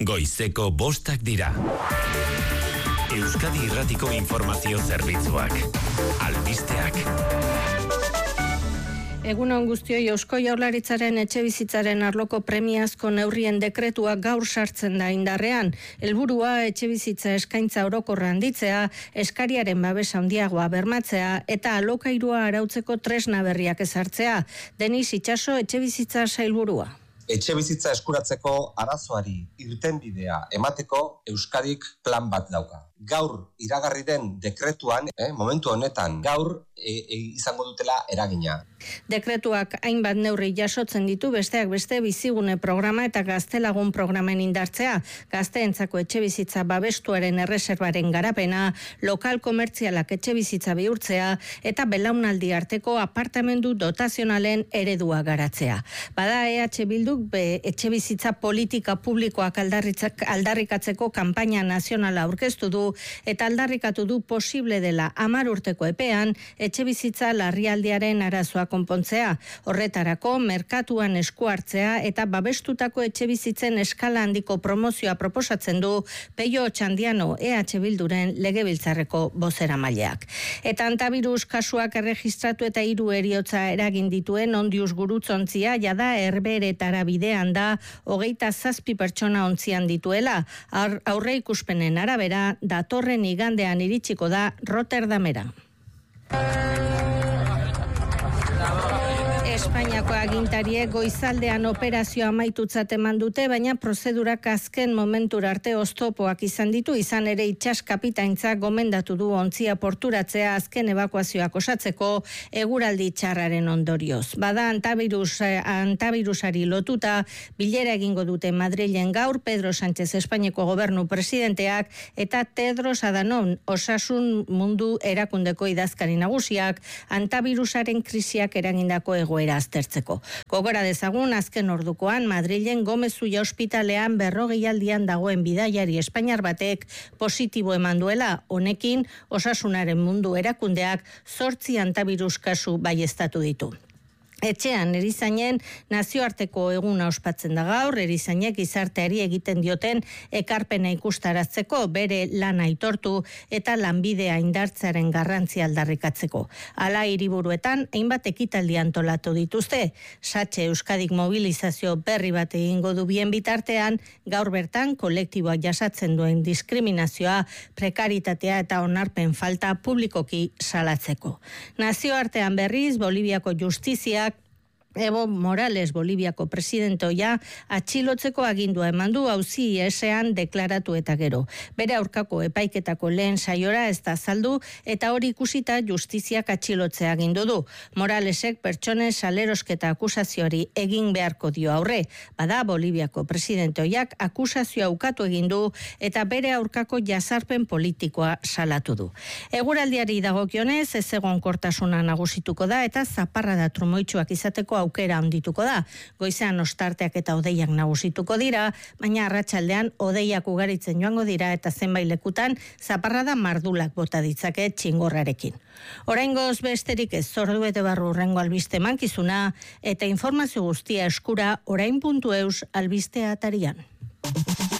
Goizeko 5 dira. Euskadi Irratiko Informazio Zerbitzuak. Albisteak. Egun on guztioi, Eusko Jaurlaritzaren etxebizitzaren arloko premiazko neurrien dekretua gaur sartzen da indarrean. Helburua etxebizitza eskaintza orokorra handitzea, eskariaren babes handiagoa bermatzea eta alokairua arautzeko tresna berriak ezartzea. Denis Itxaso, etxebizitza sailburua. Etxebizitza eskuratzeko arazoari irtenbidea emateko Euskadik plan bat dauka. Gaur iragarri den dekretuan, momentu honetan, gaur izango dutela eragina. Dekretuak hainbat neurri jasotzen ditu, besteak beste bizigune programa eta gaztelagun programen indartzea, gazteentzako etxebizitza babestuaren erreserbaren garapena, lokal komertzialak etxebizitza bihurtzea eta belaunaldi arteko apartamendu dotazionalen eredua garatzea. Bada EH Bilduk etxebizitza politika publikoak aldarrikatzeko kanpaina nazionala aurkeztu du eta aldarrikatu du posible dela 10 urteko epean etxebizitza larrialdiaren arazoa konpontzea. Horretarako merkatuan esku hartzea eta babestutako etxebizitzen eskala handiko promozioa proposatzen du Peio Otxandiano EH Bilduren legebiltzarreko bozeramaileak. Eta antavirus kasuak erregistratu eta 3 heriotza eragin dituen Ondius gurutzontzia jada herberetara bidean da 27 pertsona ontzian dituela. Aurre ikuspenen arabera datorren igandean iritsiko da Rotterdamera. Espainiako agintariek goizaldean operazioa amaitutzat eman dute, baina prozedurak azken momentura arte oztopoak izan ditu, izan ere itsas kapitaintza gomendatu du ontzia porturatzea azken ebakuazioak osatzeko eguraldi txarraren ondorioz. Bada antavirusari lotuta bilera egingo dute Madrilen gaur Pedro Sánchez Espainiako gobernu presidenteak eta Tedros Adhanom Osasun Mundu Erakundeko idazkari nagusiak antavirusaren krisiak eragindako egoera aztertzeko. Gogora dezagun azken ordukoan Madrilen Gomez Ulla ospitalean 40aldian dagoen bidaiari espainiar batek positibo eman duela. Honekin Osasunaren Mundu Erakundeak 8 antavirus kasu baieztatu ditu. Etxean erizainen nazioarteko eguna ospatzen da gaur, erizainek gizarteari egiten dioten ekarpena ikustarazteko, bere lana aitortu eta lanbidea indartzearen garrantzia aldarrikatzeko. Hala hiriburuetan hainbat ekitaldi antolatu dituzte. Satxe Euskadik mobilizazio berri bat egingo du bien bitartean, gaur bertan kolektiboak jasatzen duen diskriminazioa, prekaritatea eta onarpen falta publikoki salatzeko. Nazioartean berriz, Boliviako justiziak Evo Morales, Boliviako presidentoia, atxilotzeko agindua eman du auzi esean deklaratu eta gero. Bere aurkako epaiketako lehen saiora ez da azaldu eta hori ikusita justiziak atxilotzea agindu du. Moralesek pertsonen salerosketa akusazioari egin beharko dio aurre. Bada Boliviako presidentoiak akusazioa ukatu egin du eta bere aurkako jazarpen politikoa salatu du. Eguraldiari dagokionez ez egonkortasuna nagusituko da eta zaparrada trumoitsuak izateko aukera handituko da. Goizean ostarteak eta hodeiak nagusituko dira, baina arratsaldean hodeiak ugaritzen joango dira eta zenbait lekutan zaparrada mardulak bota ditzake txingorrarekin. Oraingoz besterik ez, ordu bete barru hurrengo albiste emankizuna eta informazio guztia eskura orain.eus albiste atarian.